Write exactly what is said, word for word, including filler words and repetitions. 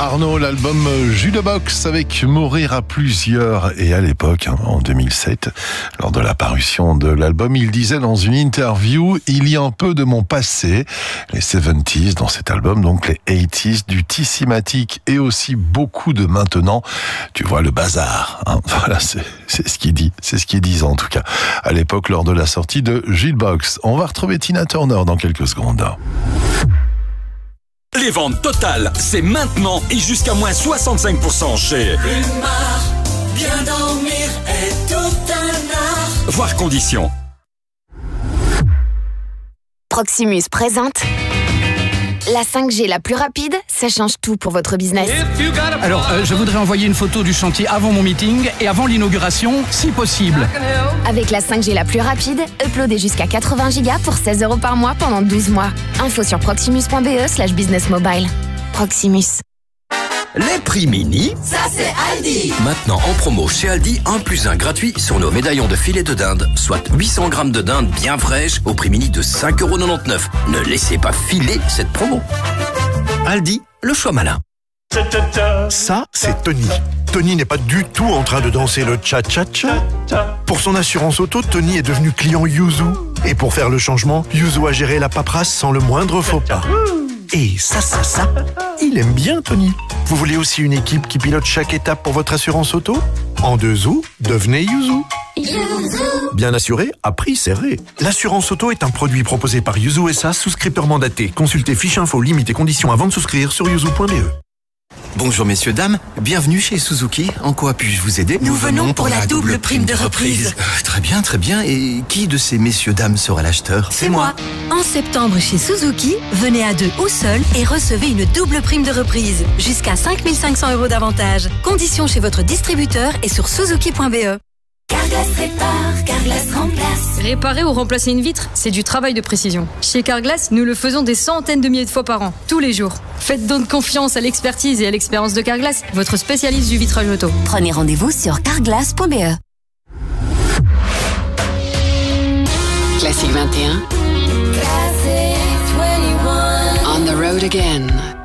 Arnaud, l'album Jukebox avec Mourir à plusieurs. Et à l'époque, hein, en deux mille sept, lors de la parution de l'album, il disait dans une interview « Il y a un peu de mon passé, les soixante-dix dans cet album, donc les quatre-vingt-dix, du Tissimatic et aussi beaucoup de maintenant. Tu vois le bazar. Hein, voilà, c'est, c'est ce qu'il dit, c'est ce qu'il disait en tout cas à l'époque lors de la sortie de Jukebox. On va retrouver Tina Turner dans quelques secondes. Les ventes totales, c'est maintenant et jusqu'à moins soixante-cinq pour cent chez Rumar, bien dormir est tout un art. Voir conditions. Proximus présente la cinq G la plus rapide, ça change tout pour votre business. Alors, euh, je voudrais envoyer une photo du chantier avant mon meeting et avant l'inauguration, si possible. Avec la cinq G la plus rapide, uploadez jusqu'à quatre-vingts gigas pour seize euros par mois pendant douze mois. Info sur proximus.be slash business mobile. Proximus. Les prix mini, Ça c'est Aldi. maintenant en promo chez Aldi, un plus un gratuit sur nos médaillons de filet de dinde, soit huit cents grammes de dinde bien fraîche au prix mini de cinq euros quatre-vingt-dix-neuf. Ne laissez pas filer cette promo. Aldi, le choix malin. Ça, c'est Tony. Tony n'est pas du tout en train de danser le cha-cha-cha. Pour son assurance auto, Tony est devenu client Yuzu. Et pour faire le changement, Yuzu a géré la paperasse sans le moindre faux pas. Et ça, ça, ça, il aime bien Tony. Vous voulez aussi une équipe qui pilote chaque étape pour votre assurance auto? En deux zou, devenez Yuzu. Bien assuré, à prix serré. L'assurance auto est un produit proposé par Yuzu S A, souscripteur mandaté. Consultez fiche info, limites et conditions avant de souscrire sur yuzu point be. Bonjour messieurs, dames, bienvenue chez Suzuki. En quoi puis-je vous aider? Nous venons pour la double prime de reprise. Euh, très bien, très bien. Et qui de ces messieurs, dames sera l'acheteur? C'est moi. En septembre chez Suzuki, venez à deux ou seul et recevez une double prime de reprise. Jusqu'à cinq mille cinq cents euros d'avantage. Conditions chez votre distributeur et sur suzuki point be. Carglass répare, Carglass remplace. Réparer ou remplacer une vitre, c'est du travail de précision. Chez Carglass, nous le faisons des centaines de milliers de fois par an, tous les jours. Faites donc confiance à l'expertise et à l'expérience de Carglass, votre spécialiste du vitrage auto. Prenez rendez-vous sur carglass point be. Classique vingt et un. Classic vingt et un. On the road again.